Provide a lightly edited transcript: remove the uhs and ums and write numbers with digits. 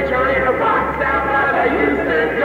trying to box out what I used to do.